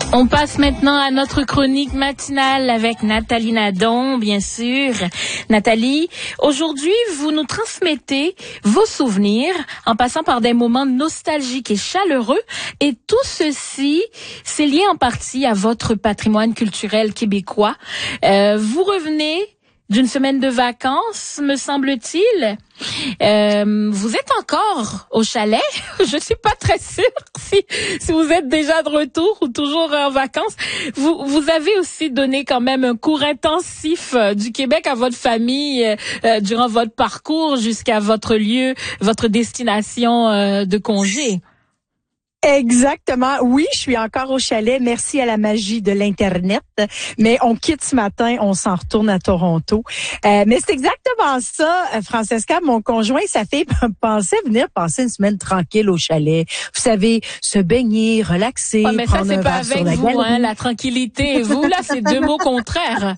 On passe maintenant à notre chronique matinale avec Nathalie Nadon, bien sûr. Nathalie, aujourd'hui, vous nous transmettez vos souvenirs en passant par des moments nostalgiques et chaleureux. Et tout ceci, c'est lié en partie à votre patrimoine culturel québécois. Vous revenez d'une semaine de vacances, me semble-t-il. Vous êtes encore au chalet. Je suis pas très sûre si vous êtes déjà de retour ou toujours en vacances. Vous avez aussi donné quand même un cours intensif du Québec à votre famille durant votre parcours jusqu'à votre lieu, votre destination de congé. Exactement. Oui, je suis encore au chalet. Merci à la magie de l'Internet. Mais on quitte ce matin, on s'en retourne à Toronto. Mais c'est exactement ça, Francesca, mon conjoint, ça fait penser venir passer une semaine tranquille au chalet. Vous savez, se baigner, relaxer, mais prendre ça, c'est un pas verre sur avec la vous, galerie. la tranquillité. Et vous, là, c'est deux mots contraires.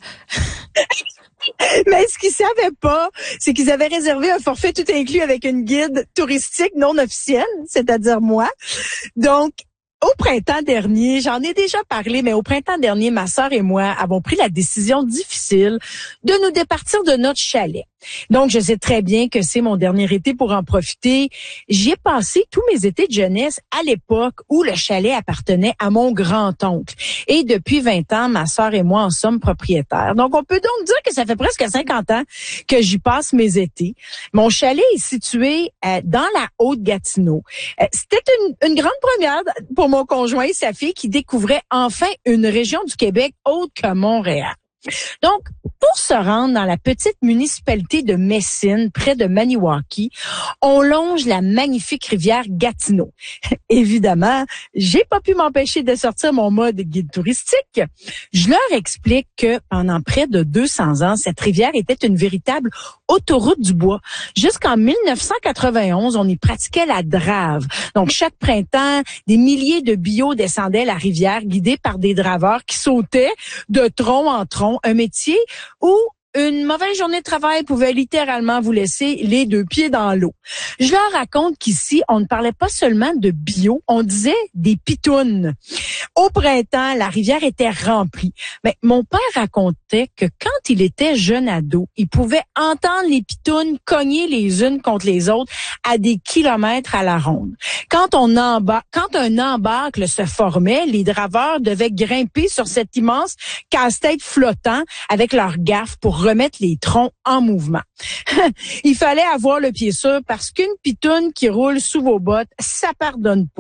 Mais ce qu'ils savaient pas, c'est qu'ils avaient réservé un forfait tout inclus avec une guide touristique non officielle, c'est-à-dire moi. Donc, au printemps dernier, j'en ai déjà parlé, mais au printemps dernier, ma sœur et moi avons pris la décision difficile de nous départir de notre chalet. Donc, je sais très bien que c'est mon dernier été pour en profiter. J'y ai passé tous mes étés de jeunesse à l'époque où le chalet appartenait à mon grand-oncle. Et depuis 20 ans, ma sœur et moi en sommes propriétaires. Donc, on peut donc dire que ça fait presque 50 ans que j'y passe mes étés. Mon chalet est situé dans la Haute-Gatineau. C'était une grande première pour mon conjoint et sa fille qui découvraient enfin une région du Québec autre que Montréal. Donc, pour se rendre dans la petite municipalité de Messine, près de Maniwaki, on longe la magnifique rivière Gatineau. Évidemment, j'ai pas pu m'empêcher de sortir mon mode guide touristique. Je leur explique que pendant près de 200 ans, cette rivière était une véritable autoroute du bois. Jusqu'en 1991, on y pratiquait la drave. Donc, chaque printemps, des milliers de billots descendaient la rivière, guidés par des draveurs qui sautaient de tronc en tronc, un métier où une mauvaise journée de travail pouvait littéralement vous laisser les deux pieds dans l'eau. Je leur raconte qu'ici, on ne parlait pas seulement de bio, on disait des pitounes. Au printemps, la rivière était remplie. Mais mon père racontait que quand il était jeune ado, il pouvait entendre les pitounes cogner les unes contre les autres à des kilomètres à la ronde. Quand un embarque se formait, les draveurs devaient grimper sur cet immense casse-tête flottant avec leurs gaffes pour remettre les troncs en mouvement. Il fallait avoir le pied sûr parce qu'une pitoune qui roule sous vos bottes, ça pardonne pas.